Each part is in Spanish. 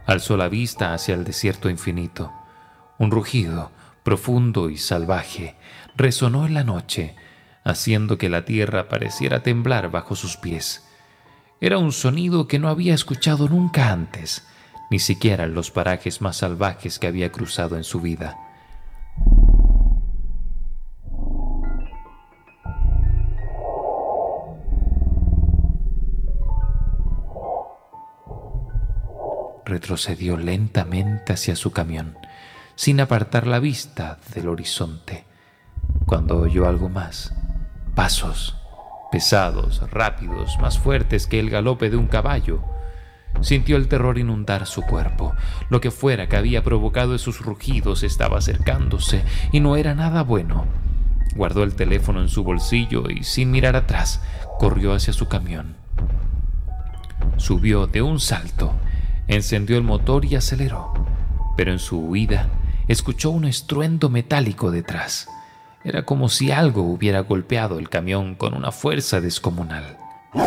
Alzó la vista hacia el desierto infinito. Un rugido profundo y salvaje resonó en la noche, haciendo que la tierra pareciera temblar bajo sus pies. Era un sonido que no había escuchado nunca antes, ni siquiera en los parajes más salvajes que había cruzado en su vida. Retrocedió lentamente hacia su camión, sin apartar la vista del horizonte, cuando oyó algo más. Pasos, pesados, rápidos, más fuertes que el galope de un caballo. Sintió el terror inundar su cuerpo. Lo que fuera que había provocado esos rugidos estaba acercándose y no era nada bueno. Guardó el teléfono en su bolsillo y, sin mirar atrás, corrió hacia su camión. Subió de un salto, encendió el motor y aceleró, pero en su huida escuchó un estruendo metálico detrás. Era como si algo hubiera golpeado el camión con una fuerza descomunal.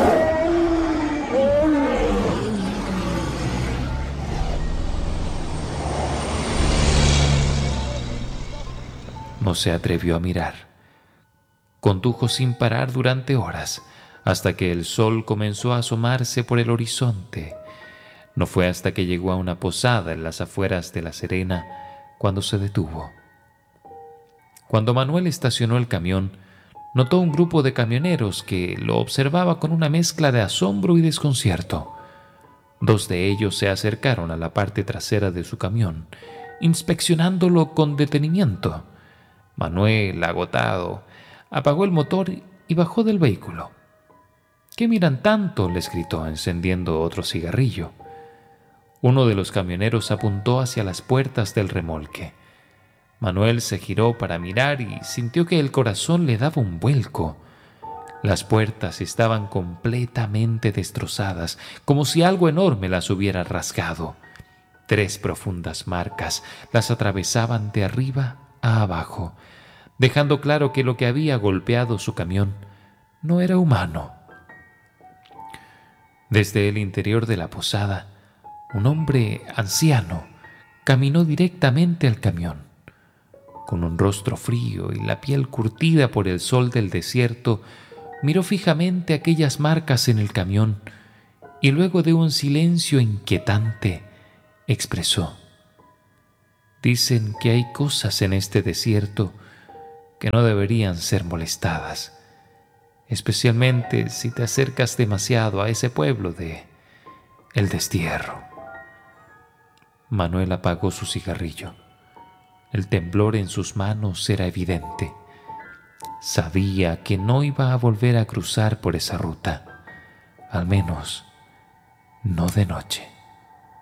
No se atrevió a mirar. Condujo sin parar durante horas, hasta que el sol comenzó a asomarse por el horizonte. No fue hasta que llegó a una posada en las afueras de La Serena cuando se detuvo. Cuando Manuel estacionó el camión, notó un grupo de camioneros que lo observaba con una mezcla de asombro y desconcierto. Dos de ellos se acercaron a la parte trasera de su camión, inspeccionándolo con detenimiento. Manuel, agotado, apagó el motor y bajó del vehículo. «¿Qué miran tanto?», les gritó, encendiendo otro cigarrillo. Uno de los camioneros apuntó hacia las puertas del remolque. Manuel se giró para mirar y sintió que el corazón le daba un vuelco. Las puertas estaban completamente destrozadas, como si algo enorme las hubiera rasgado. 3 profundas marcas las atravesaban de arriba a abajo, dejando claro que lo que había golpeado su camión no era humano. Desde el interior de la posada, un hombre anciano caminó directamente al camión. Con un rostro frío y la piel curtida por el sol del desierto, miró fijamente aquellas marcas en el camión y luego de un silencio inquietante, expresó: «Dicen que hay cosas en este desierto que no deberían ser molestadas, especialmente si te acercas demasiado a ese pueblo de El Destierro». Manuel apagó su cigarrillo. El temblor en sus manos era evidente. Sabía que no iba a volver a cruzar por esa ruta, al menos no de noche.